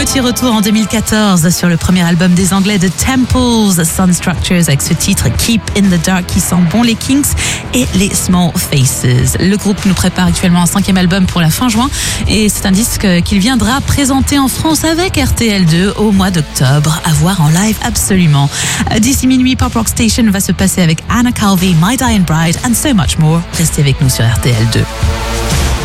Petit retour en 2014 sur le premier album des Anglais de Temples, Sun Structures, avec ce titre Keep in the Dark qui sent bon les Kinks et les Small Faces. Le groupe nous prépare actuellement un 5e album pour la fin juin et c'est un disque qu'il viendra présenter en France avec RTL2 au mois d'octobre. À voir en live absolument. D'ici minuit, Pop Rock Station va se passer avec Anna Calvi, My Dying Bride and so much more. Restez avec nous sur RTL2.